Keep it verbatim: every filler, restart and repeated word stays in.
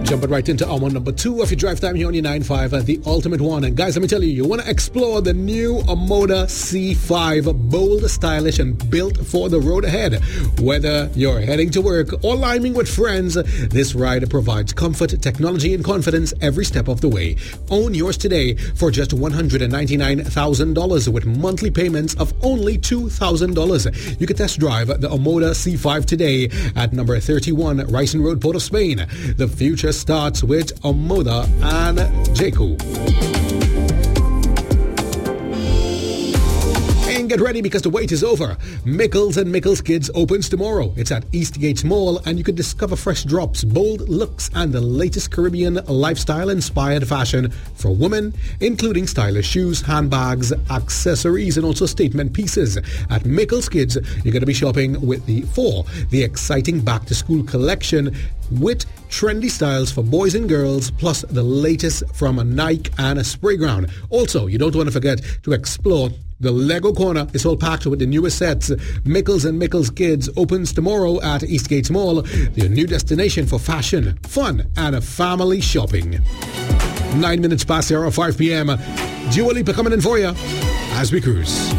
Jumping right into hour number two of your drive time here on your nine five, uh, the ultimate one. And guys, let me tell you, you want to explore the new Omoda C five, bold, stylish, and built for the road ahead. Whether you're heading to work or liming with friends, this ride provides comfort, technology, and confidence every step of the way. Own yours today for just one hundred ninety-nine thousand dollars with monthly payments of only two thousand dollars. You can test drive the Omoda C five today at number thirty-one Ryson Road, Port of Spain. The future starts with Omoda and Jaco. And get ready because the wait is over. Mickles and Mickles Kids opens tomorrow. It's at Eastgate Mall, and you can discover fresh drops, bold looks, and the latest Caribbean lifestyle-inspired fashion for women, including stylish shoes, handbags, accessories, and also statement pieces. At Mickles Kids, you're going to be shopping with the for the exciting back-to-school collection with trendy styles for boys and girls, plus the latest from Nike and Sprayground. Also, you don't want to forget to explore the Lego Corner. It's all packed with the newest sets. Mickles and Mickles Kids opens tomorrow at Eastgate Mall, the new destination for fashion, fun, and family shopping. Nine minutes past the hour of five p.m. Dua Lipa coming in for you as we cruise.